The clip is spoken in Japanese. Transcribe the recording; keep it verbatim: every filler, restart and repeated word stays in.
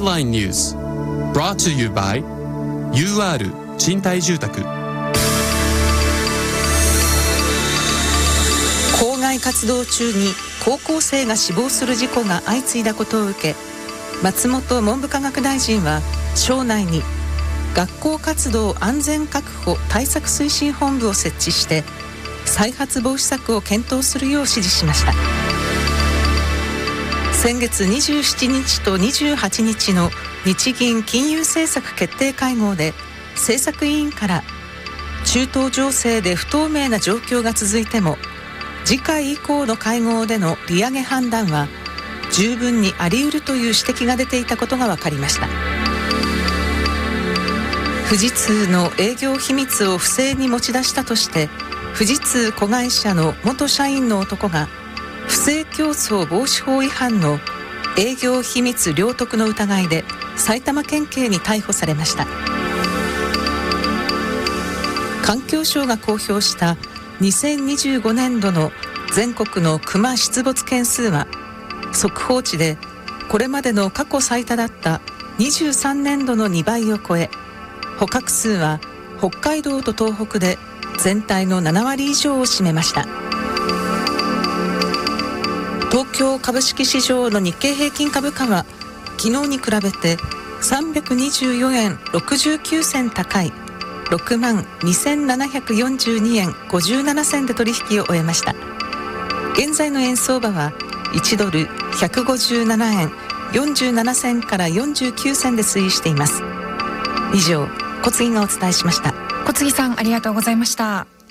Headline News brought to you by ユーアール 賃貸住宅。 校外活動中に高校生が死亡する事故が相次いだことを受け、松本文部科学大臣は省内に学校活動安全確保対策推進本部を設置して再発防止策を検討するよう指示しました。先月にじゅうしちにちとにじゅうはちにちの日銀金融政策決定会合で政策委員から中東情勢で不透明な状況が続いても次回以降の会合での利上げ判断は十分にあり得るという指摘が出ていたことが分かりました。富士通の営業秘密を不正に持ち出したとして富士通子会社の元社員の男が不正競争防止法違反の営業秘密領得の疑いで埼玉県警に逮捕されました。環境省が公表したにせんにじゅうごねんどの全国のクマ出没件数は速報値でこれまでの過去最多だったにじゅうさんねんどのにばいを超え、捕獲数は北海道と東北で全体のななわり以上を占めました。東京株式市場の日経平均株価は昨日に比べてさんびゃくにじゅうよえんろくじゅうきゅうせん高い ろくまんにせんななひゃくよんじゅうにえんごじゅうななせんで取引を終えました。現在の円相場はいちドルひゃくごじゅうななえんよんじゅうななせんからよんじゅうきゅうせんで推移しています。以上、小杉がお伝えしました。 小杉さん、ありがとうございました。